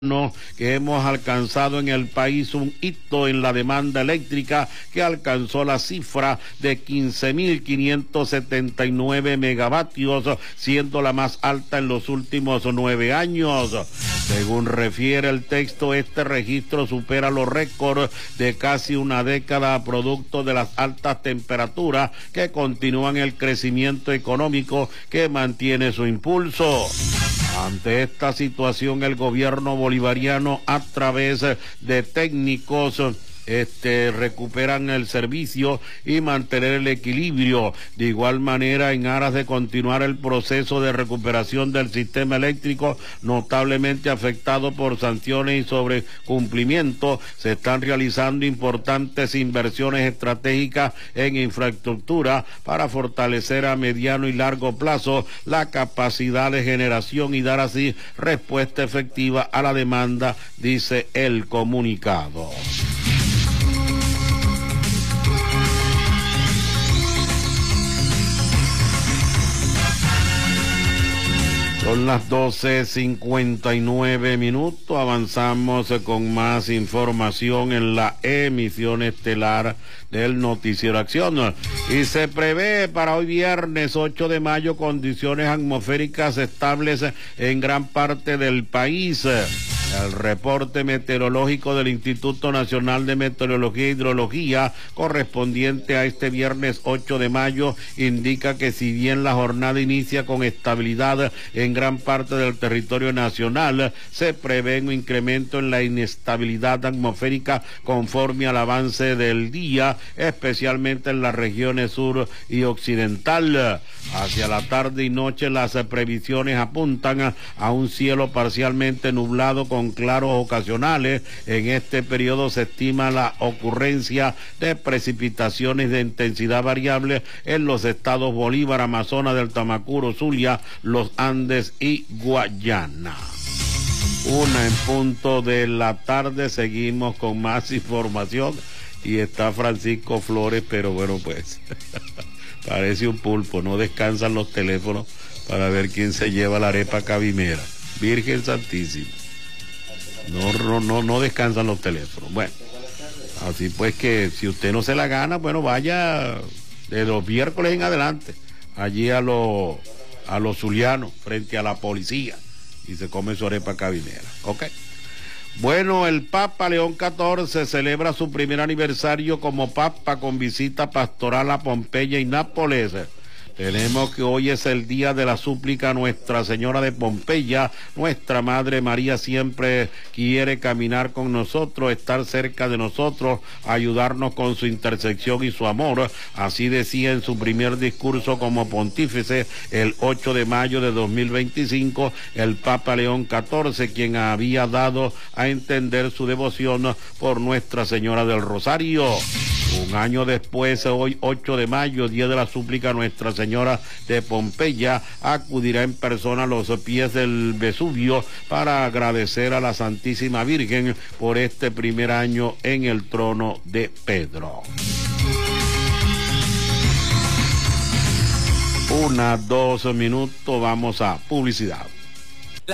que hemos alcanzado en el país un hito en la demanda eléctrica que alcanzó la cifra de 15.579 megavatios, siendo la más alta en los últimos 9 años. Según refiere el texto, este registro supera los récords de casi una década producto de las altas temperaturas que continúan el crecimiento económico que mantiene su impulso. Ante esta situación, el gobierno bolivariano, a través de técnicos, recuperan el servicio y mantener el equilibrio. De igual manera, en aras de continuar el proceso de recuperación del sistema eléctrico, notablemente afectado por sanciones y sobrecumplimiento, se están realizando importantes inversiones estratégicas en infraestructura para fortalecer a mediano y largo plazo la capacidad de generación y dar así respuesta efectiva a la demanda, dice el comunicado. Son las 12:59, avanzamos con más información en la emisión estelar del Noticiero Acción. Y se prevé para hoy viernes 8 de mayo condiciones atmosféricas estables en gran parte del país. El reporte meteorológico del Instituto Nacional de Meteorología e Hidrología correspondiente a este viernes 8 de mayo indica que si bien la jornada inicia con estabilidad en gran parte del territorio nacional, se prevé un incremento en la inestabilidad atmosférica conforme al avance del día, especialmente en las regiones sur y occidental. Hacia la tarde y noche las previsiones apuntan a un cielo parcialmente nublado con claros ocasionales. En este periodo se estima la ocurrencia de precipitaciones de intensidad variable en los estados Bolívar, Amazonas, del Tamacuro, Zulia, los Andes y Guayana. 1:00 p.m, seguimos con más información y está Francisco Flores, pero bueno, pues parece un pulpo, no descansan los teléfonos para ver quién se lleva la arepa cabimera. Virgen Santísima. No descansan los teléfonos. Bueno, así pues que si usted no se la gana, bueno, vaya de los miércoles en adelante allí a los zulianos frente a la policía y se come su arepa cabimera. Ok. Bueno, el Papa León XIV celebra su primer aniversario como Papa con visita pastoral a Pompeya y Nápoles. Tenemos que hoy es el día de la súplica a Nuestra Señora de Pompeya. Nuestra Madre María siempre quiere caminar con nosotros, estar cerca de nosotros, ayudarnos con su intercesión y su amor. Así decía en su primer discurso como pontífice el 8 de mayo de 2025 el Papa León XIV, quien había dado a entender su devoción por Nuestra Señora del Rosario. Un año después, hoy 8 de mayo, día de la súplica a Nuestra Señora de Pompeya, acudirá en persona a los pies del Vesubio para agradecer a la Santísima Virgen por este primer año en el trono de Pedro. 1:02 p.m, vamos a publicidad.